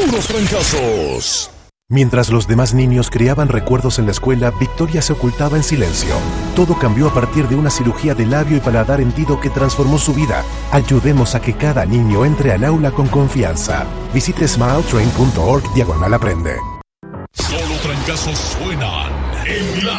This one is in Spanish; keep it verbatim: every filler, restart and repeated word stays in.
puros trancazos. Mientras los demás niños creaban recuerdos en la escuela, Victoria se ocultaba en silencio. Todo cambió a partir de una cirugía de labio y paladar hendido que transformó su vida. Ayudemos a que cada niño entre al aula con confianza. Visite smiletrain punto org diagonal aprende. Solo trancazos suenan en la